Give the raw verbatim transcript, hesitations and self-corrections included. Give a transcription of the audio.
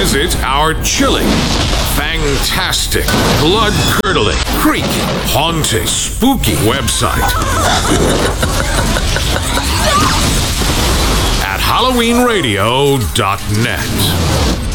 Visit our chilling, fantastic, blood-curdling, creepy, haunting, spooky website at halloween radio dot net.